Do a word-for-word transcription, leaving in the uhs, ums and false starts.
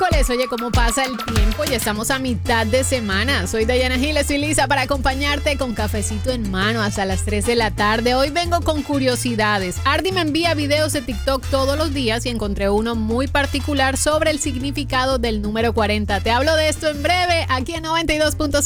miércoles. Oye, ¿cómo pasa el tiempo? Ya estamos a mitad de semana. Soy Dayana Gil, estoy lista para acompañarte con cafecito en mano hasta las tres de la tarde. Hoy vengo con curiosidades. Ardi me envía videos de TikTok todos los días y encontré uno muy particular sobre el significado del número cuarenta. Te hablo de esto en breve aquí en noventa y dos punto cinco.